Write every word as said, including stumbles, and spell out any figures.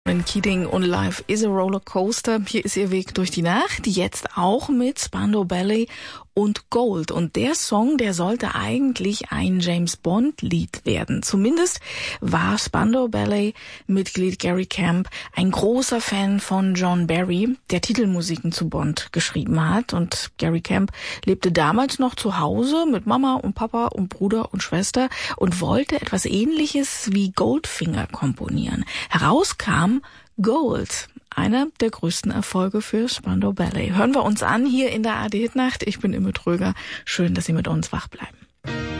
Keating und Life is a Rollercoaster. Hier ist ihr Weg durch die Nacht, jetzt auch mit Spandau Ballet und Gold. Und der Song, der sollte eigentlich ein James-Bond-Lied werden. Zumindest war Spandau Ballet-Mitglied Gary Camp ein großer Fan von John Barry, der Titelmusiken zu Bond geschrieben hat. Und Gary Camp lebte damals noch zu Hause mit Mama und Papa und Bruder und Schwester und wollte etwas Ähnliches wie Goldfinger komponieren. Herauskam Gold, einer der größten Erfolge für Spandau Ballet. Hören wir uns an hier in der A R D Hitnacht. Ich bin Imme Tröger. Schön, dass Sie mit uns wach bleiben.